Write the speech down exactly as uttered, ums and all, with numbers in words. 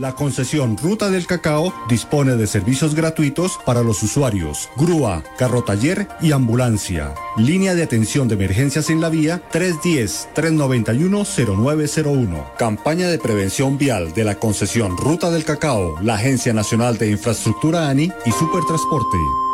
La concesión Ruta del Cacao dispone de servicios gratuitos para los usuarios: grúa, carro taller y ambulancia. Línea de atención de emergencias en la vía tres uno cero, tres nueve uno, cero nueve cero uno. Campaña de prevención vial de la concesión Ruta del Cacao, la Agencia Nacional de Infraestructura ANI y Supertransporte.